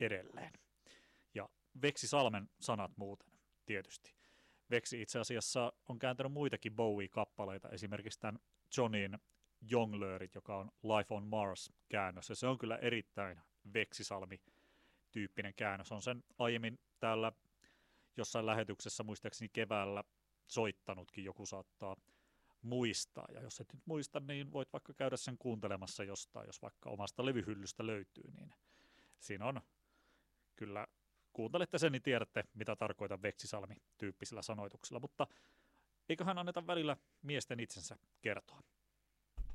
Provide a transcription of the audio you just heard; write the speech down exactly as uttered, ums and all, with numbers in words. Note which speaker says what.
Speaker 1: edelleen. Ja Veksi Salmen sanat muuten tietysti. Veksi itse asiassa on kääntänyt muitakin Bowie-kappaleita, esimerkiksi tämän Johnin Jonglöörit, joka on Life on Mars-käännös, ja se on kyllä erittäin Veksi Salmi-tyyppinen käännös. On sen aiemmin täällä jossain lähetyksessä muistaakseni keväällä soittanutkin, joku saattaa muistaa, ja jos et nyt muista, niin voit vaikka käydä sen kuuntelemassa jostain, jos vaikka omasta levyhyllystä löytyy, niin siinä on kyllä, kuuntelette sen, niin tiedätte, mitä tarkoitan Veksi Salmi-tyyppisillä sanoituksilla, mutta eiköhän anneta välillä miesten itsensä kertoa.